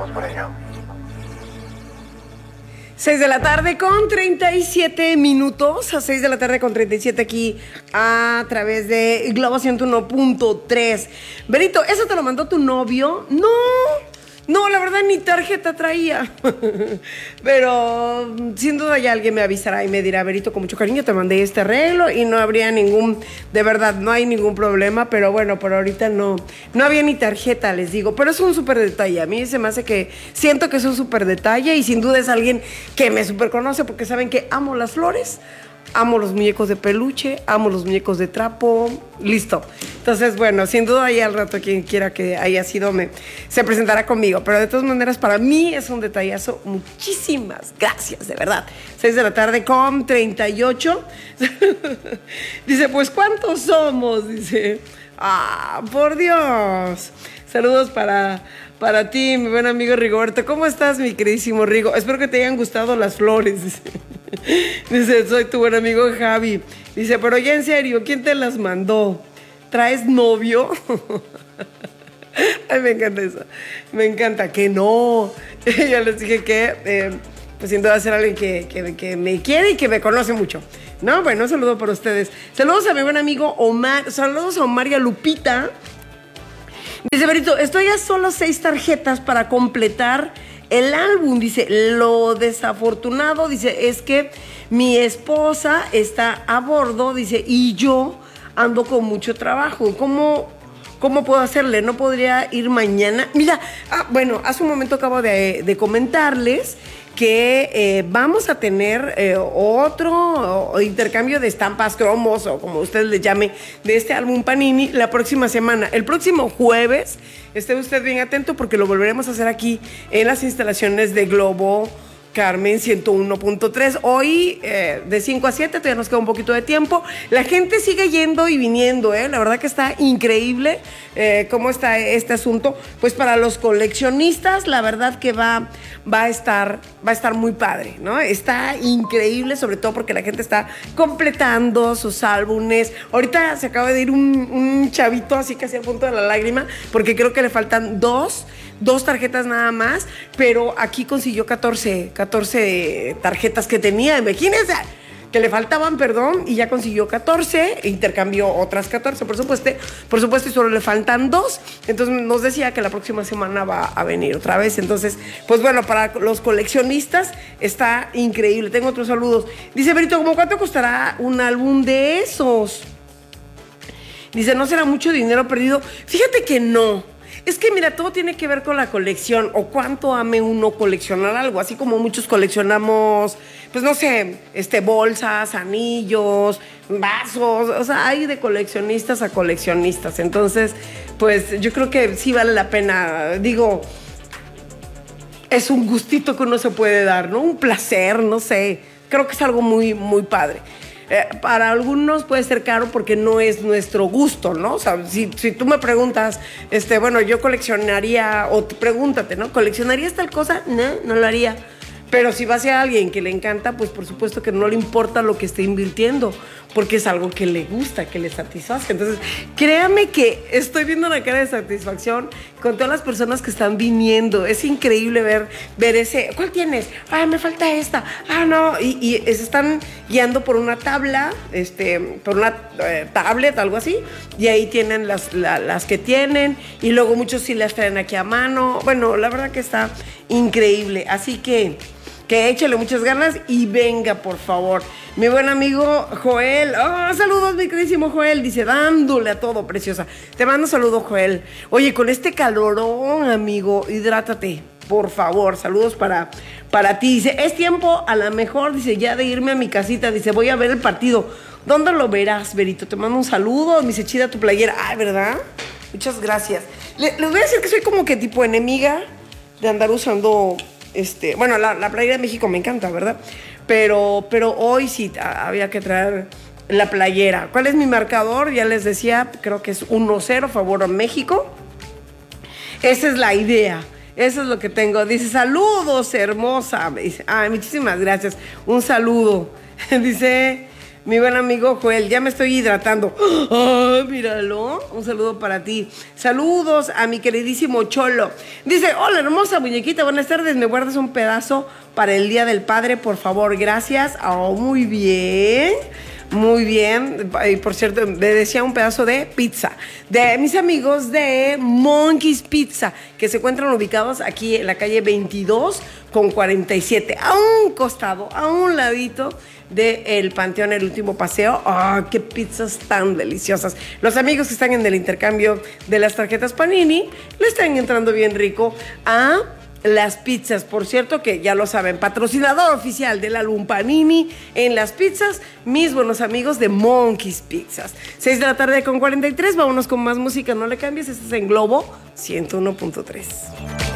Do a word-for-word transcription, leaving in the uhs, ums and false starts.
Vamos por ello. seis de la tarde con treinta y siete minutos, a seis de la tarde con treinta y siete aquí a través de Globo ciento uno punto tres. Berito, ¿eso te lo mandó tu novio? No, no, la verdad ni tarjeta traía. Pero sin duda ya alguien me avisará y me dirá, Berito, con mucho cariño te mandé este arreglo y no habría ningún, de verdad, no hay ningún problema, pero bueno, por ahorita no, no había ni tarjeta, les digo, pero es un súper detalle. A mí se me hace que, siento que es un súper detalle y sin duda es alguien que me súper conoce porque saben que amo las flores, amo los muñecos de peluche, amo los muñecos de trapo, listo. Entonces, bueno, sin duda ahí al rato quien quiera que haya sido me, se presentará conmigo, pero de todas maneras para mí es un detallazo. Muchísimas gracias, de verdad. seis de la tarde con treinta y ocho. Dice, pues ¿cuántos somos? Dice, ah, por Dios. Saludos para... Para ti, mi buen amigo Rigoberto. ¿Cómo estás, mi queridísimo Rigo? Espero que te hayan gustado las flores. Dice, dice, soy tu buen amigo Javi. Dice, pero ya en serio, ¿quién te las mandó? ¿Traes novio? Ay, me encanta eso. Me encanta que no. Ya les dije que, eh, pues sin duda ser alguien que, que, que me quiere y que me conoce mucho. No, bueno, un saludo para ustedes. Saludos a mi buen amigo Omar. Saludos a Omar y a Lupita. Dice, Berito, estoy a solo seis tarjetas para completar el álbum. Dice, lo desafortunado, dice, es que mi esposa está a bordo, dice, y yo ando con mucho trabajo. ¿Cómo, cómo puedo hacerle? ¿No podría ir mañana? Mira, ah, bueno, hace un momento acabo de, de comentarles que eh, vamos a tener eh, otro intercambio de estampas, cromos o como ustedes le llamen, de este álbum Panini la próxima semana. El próximo jueves, esté usted bien atento porque lo volveremos a hacer aquí en las instalaciones de Globo Carmen ciento uno punto tres. Hoy eh, de cinco a siete, todavía nos queda un poquito de tiempo. La gente sigue yendo y viniendo, ¿eh? La verdad que está increíble eh, cómo está este asunto. Pues para los coleccionistas, la verdad que va, va, a estar, va a estar muy padre, ¿no? Está increíble, sobre todo porque la gente está completando sus álbumes. Ahorita se acaba de ir un, un chavito así casi al punto de la lágrima, porque creo que le faltan dos. Dos tarjetas nada más, pero aquí consiguió catorce, catorce tarjetas que tenía, imagínense, que le faltaban, perdón, y ya consiguió catorce, e intercambió otras catorce, por supuesto, por supuesto, y solo le faltan dos, entonces nos decía que la próxima semana va a venir otra vez, entonces, pues bueno, para los coleccionistas está increíble. Tengo otros saludos. Dice Berito, ¿cómo cuánto costará un álbum de esos? Dice, ¿no será mucho dinero perdido? Fíjate que no. Es que mira, todo tiene que ver con la colección o cuánto ame uno coleccionar algo, así como muchos coleccionamos, pues no sé, este, bolsas, anillos, vasos, o sea, hay de coleccionistas a coleccionistas, entonces, pues yo creo que sí vale la pena, digo, es un gustito que uno se puede dar, ¿no? Un placer, no sé, creo que es algo muy, muy padre. Eh, para algunos puede ser caro porque no es nuestro gusto, ¿no? O sea, si, si tú me preguntas, este, bueno, yo coleccionaría, o pregúntate, ¿no? ¿Coleccionarías tal cosa? No, no lo haría. Pero si va hacia alguien que le encanta, pues por supuesto que no le importa lo que esté invirtiendo, porque es algo que le gusta, que le satisface. Entonces, créame que estoy viendo una cara de satisfacción con todas las personas que están viniendo. Es increíble ver, ver ese, ¿cuál tienes? Ah, me falta esta. Ah, no. Y, y se están guiando por una tabla, este, por una eh, tablet, algo así, y ahí tienen las, la, las que tienen, y luego muchos sí las traen aquí a mano. Bueno, la verdad que está increíble. Así que... que échale muchas ganas y venga, por favor. Mi buen amigo Joel. Oh, saludos, mi queridísimo Joel. Dice, dándole a todo, preciosa. Te mando saludos, Joel. Oye, con este calorón, amigo, hidrátate, por favor. Saludos para, para ti. Dice, es tiempo, a lo mejor, dice, ya de irme a mi casita. Dice, voy a ver el partido. ¿Dónde lo verás, Berito? Te mando un saludo. Me dice, chida tu playera. Ay, ¿verdad? Muchas gracias. Le, les voy a decir que soy como que tipo enemiga de andar usando... Este, bueno, la, la playera de México me encanta, ¿verdad? Pero, pero hoy sí había que traer la playera. ¿Cuál es mi marcador? Ya les decía, creo que es uno cero, favor a México. Esa es la idea. Eso es lo que tengo. Dice, saludos, hermosa. Me dice, ay, muchísimas gracias. Un saludo. Dice, mi buen amigo Joel, ya me estoy hidratando. ¡Oh, míralo! Un saludo para ti. Saludos a mi queridísimo Cholo. Dice, hola hermosa muñequita, buenas tardes, ¿me guardas un pedazo para el Día del Padre, por favor? Gracias. Oh, muy bien. Muy bien, y por cierto, le decía un pedazo de pizza de mis amigos de Monkey's Pizza, que se encuentran ubicados aquí en la calle veintidós con cuarenta y siete, a un costado, a un ladito del Panteón El Último Paseo. ¡Oh, qué pizzas tan deliciosas! Los amigos que están en el intercambio de las tarjetas Panini le están entrando bien rico a las pizzas. Por cierto, que ya lo saben, patrocinador oficial del álbum Panini en las pizzas, mis buenos amigos de Monkey's Pizzas. seis de la tarde con cuarenta y tres, vámonos con más música, no le cambies, este es en Globo ciento uno punto tres.